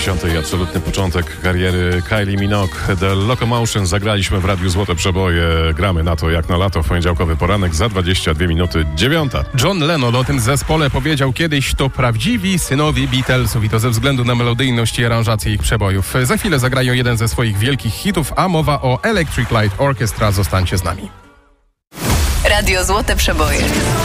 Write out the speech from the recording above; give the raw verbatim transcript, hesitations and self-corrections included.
dziewięćdziesiątej absolutny początek kariery Kylie Minogue. The Locomotion zagraliśmy w Radiu Złote Przeboje. Gramy na to jak na lato w poniedziałkowy poranek za dwadzieścia dwie minuty dziewiąta. John Lennon o tym zespole powiedział kiedyś: to prawdziwi synowie Beatlesów, i to ze względu na melodyjność i aranżację ich przebojów. Za chwilę zagrają jeden ze swoich wielkich hitów, a mowa o Electric Light Orchestra. Zostańcie z nami. Radio Złote Przeboje.